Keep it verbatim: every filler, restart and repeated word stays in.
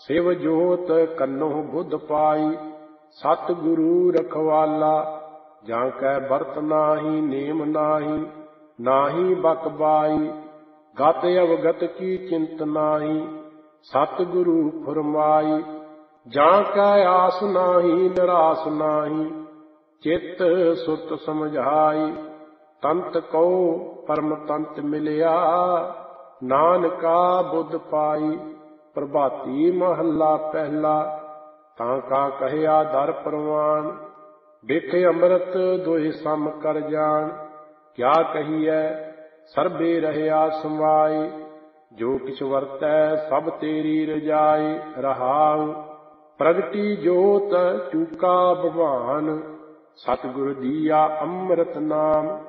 ਸਿਵ ਜੋਤ ਕੰਨੋਂ ਬੁੱਧ ਪਾਈ, ਸਤਿਗੁਰੂ ਰਖਵਾਲਾ। ਜਾਂ ਕੈ ਬਰਤ ਨਾਹੀ ਨੇਮ ਨਾਹੀ, ਨਾਹੀ ਬਕ ਬਾਈ। ਗਤ ਅਵਗਤ ਕੀ ਚਿੰਤ ਨਾਹੀ, ਸਤਿਗੁਰੂ ਫੁਰਮਾਈ। ਜਾਂ ਕੈ ਆਸ ਨਾਹੀ ਨਿਰਾਸ ਨਾਹੀ, ਚਿੱਤ ਸੁਤ ਸਮਝਾਈ। ਤੰਤ ਕਉ ਪਰਮ ਤੰਤ ਮਿਲਿਆ, ਨਾਨਕਾ ਬੁੱਧ ਪਾਈ। ਪ੍ਰਭਾਤੀ ਮਹੱਲਾ ਪਹਿਲਾ। ਤਾਂ ਕਾ ਕਹਿਆ ਦਰ ਪ੍ਰਵਾਨ, ਬਿਖ ਅੰਮ੍ਰਿਤ ਦੋਇ ਸਮ ਕਰ ਜਾਣ। ਕਿਆ ਕਹੀਐ ਸਰਬੇ ਰਹਿਆ ਸਮਾਈ, ਜੋ ਕਿਛ ਵਰਤੈ ਸਭ ਤੇਰੀ ਰਜਾਈ। ਰਹਾਉ ਪ੍ਰਗਟੀ ਜੋਤ ਚੂਕਾ ਭਗਵਾਨ, ਸਤਿਗੁਰ ਦੀਆ ਅੰਮ੍ਰਿਤ ਨਾਮ।